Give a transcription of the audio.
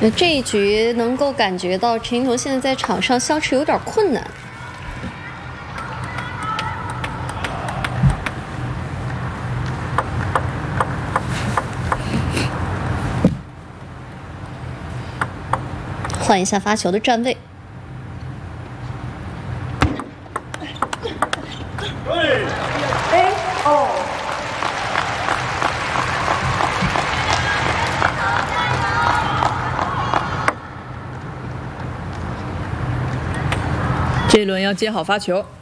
这一局能够感觉到陈英彤现在在场上消持有点困难。换一下发球的站位。 这一轮要接好发球。